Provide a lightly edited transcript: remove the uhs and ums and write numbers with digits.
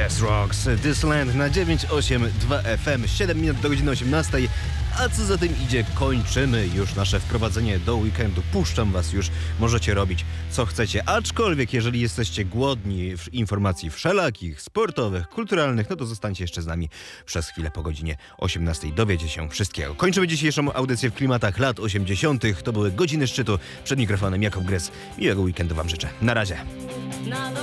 Jazz Rocks, This Land na 982 FM, 7 minut do godziny 18. A co za tym idzie, kończymy już nasze wprowadzenie do weekendu. Puszczam was już, możecie robić co chcecie. Aczkolwiek, jeżeli jesteście głodni informacji wszelakich, sportowych, kulturalnych, no to zostańcie jeszcze z nami przez chwilę po godzinie 18. Dowiecie się wszystkiego. Kończymy dzisiejszą audycję w klimatach lat 80. To były godziny szczytu. Przed mikrofonem Jakub Gres. Miłego weekendu wam życzę. Na razie.